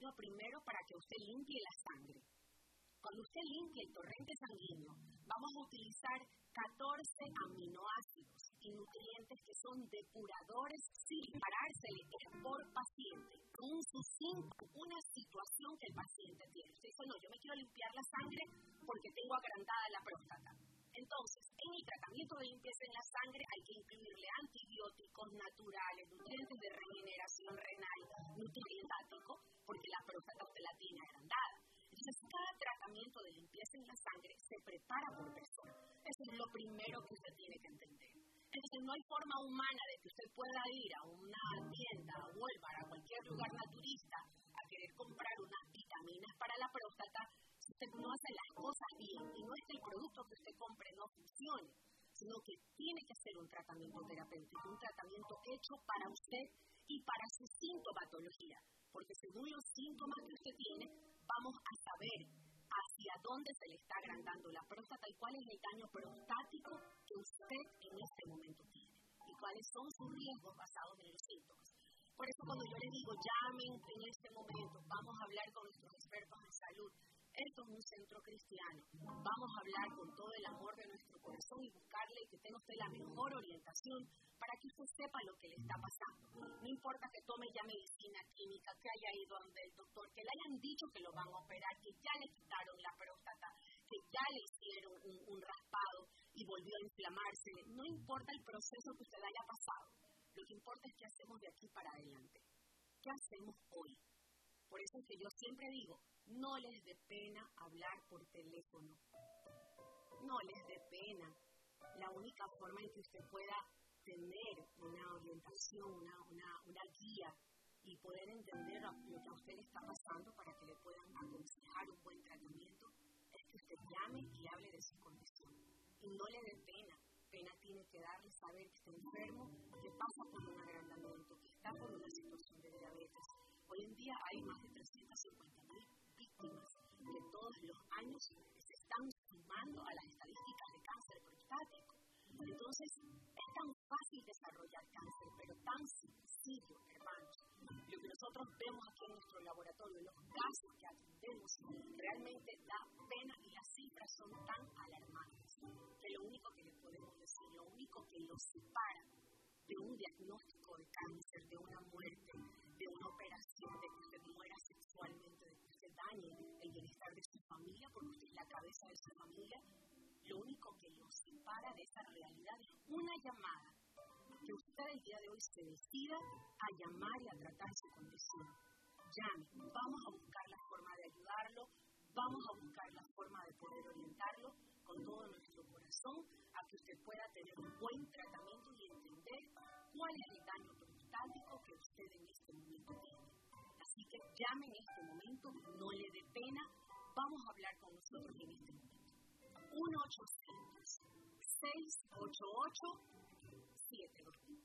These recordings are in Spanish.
camino primero para que usted limpie la sangre. Cuando usted limpie el torrente sanguíneo, vamos a utilizar 14 aminoácidos y nutrientes que son depuradores sin parársele por paciente, con una situación que el paciente tiene. Usted dice, no, yo me quiero limpiar la sangre porque tengo agrandada la próstata. Entonces, en el tratamiento de limpieza en la sangre hay que incluirle antibióticos naturales, nutrientes de regeneración renal, nutrientático, porque la próstata usted la tiene agrandada. Entonces, cada tratamiento de limpieza en la sangre se prepara por persona. Eso es lo primero que usted tiene que entender. Entonces, no hay forma humana de que usted pueda ir a una tienda, a Walmart, a cualquier lugar naturista, a querer comprar unas vitaminas para la próstata, si usted no hace las cosas bien. Y no es que el producto que usted compre no funcione, sino que tiene que ser un tratamiento terapéutico, un tratamiento hecho para usted y para su sintomatología. Porque según los síntomas que usted tiene, vamos a saber hacia dónde se le está agrandando la próstata y cuál es el daño prostático que usted en este momento tiene y cuáles son sus riesgos basados en los síntomas. Por eso cuando yo les digo, llamen en este momento, vamos a hablar con nuestros expertos en salud. Esto es un centro cristiano. Vamos a hablar con todo el amor de nuestro corazón y buscarle que tenga usted la mejor orientación para que usted sepa lo que le está pasando. No importa que tome ya medicina química, que haya ido donde el doctor, que le hayan dicho que lo van a operar, que ya le quitaron la próstata, que ya le hicieron un raspado y volvió a inflamarse. No importa el proceso que usted haya pasado. Lo que importa es qué hacemos de aquí para adelante. ¿Qué hacemos hoy? Por eso es que yo siempre digo, no les dé pena hablar por teléfono. No les dé pena. La única forma en que usted pueda tener una orientación, una guía y poder entender lo que a usted le está pasando para que le puedan aconsejar un buen tratamiento es que usted llame y hable de su condición. Y no le dé pena. Pena tiene que darle saber que está enfermo, que pasa por un agrandamiento, que está por una situación de diabetes. Hoy en día hay más de 350,000 víctimas que todos los años se están sumando a las estadísticas de cáncer prostático. Entonces, es tan fácil desarrollar cáncer, pero tan sencillo, hermanos. Lo que nosotros vemos aquí en nuestro laboratorio, los casos que atendemos, realmente da pena y las cifras son tan alarmantes que lo único que les podemos decir, lo único que los separa de un diagnóstico de cáncer, de una muerte, de una operación, de que usted muera sexualmente, de que usted dañe el bienestar de su familia, porque usted es la cabeza de su familia, lo único que los separa de esa realidad es una llamada, que usted el día de hoy se decida a llamar y a tratar su condición. Llame, vamos a buscar la forma de ayudarlo, vamos a buscar la forma de poder orientarlo con todo nuestro corazón a que usted pueda tener un buen tratamiento y entender cuál es el daño prostático que usted en este momento tiene. Así que llame en este momento, no le dé pena, vamos a hablar con nosotros en este momento. 1-800-688-7220.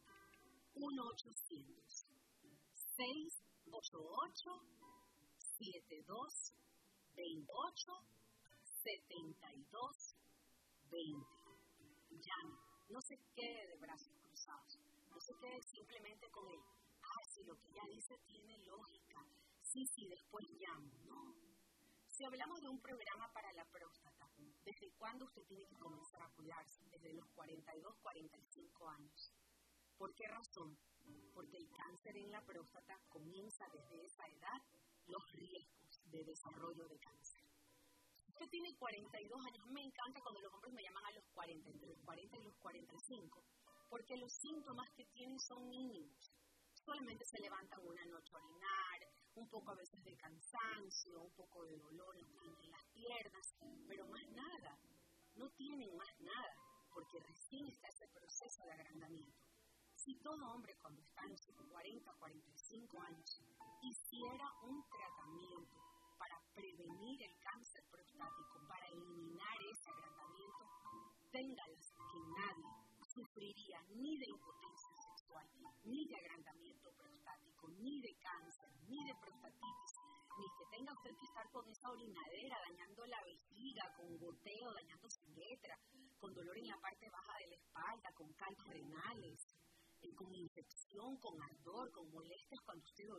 1-800-688-7220. Llame, no se quede de brazos cruzados, no se quede simplemente con él. Si lo que ella dice tiene lógica, sí, después llamo, no. Si hablamos de un programa para la próstata, ¿desde cuándo usted tiene que comenzar a cuidarse? Desde los 42, 45 años. ¿Por qué razón? Porque el cáncer en la próstata comienza desde esa edad, los riesgos de desarrollo de cáncer. Usted tiene 42 años, me encanta cuando los hombres me llaman a los 40, entre los 40 y los 45, porque los síntomas que tienen son mínimos. Solamente se levantan una noche a orinar, un poco a veces de cansancio, un poco de dolor en las piernas, pero más nada, no tienen más nada, porque recién está ese proceso de agrandamiento. Si todo hombre cuando está en sus 40, 45 años hiciera un tratamiento para prevenir el cáncer prostático, para eliminar ese agrandamiento, téngalas que nadie sufriría ni de impotencia sexual, ni de agrandamiento prostático, ni de cáncer, ni de prostatitis, ni que tenga usted que estar con esa orinadera dañando la vejiga, con goteo, dañando su letra, con dolor en la parte baja de la espalda, con callos renales, con infección, con ardor, con molestias cuando usted